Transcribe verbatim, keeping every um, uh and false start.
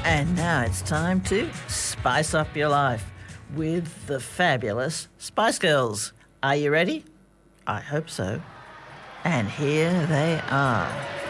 And now it's time to spice up your life with the fabulous Spice Girls. Are you ready? I hope so. And here they are.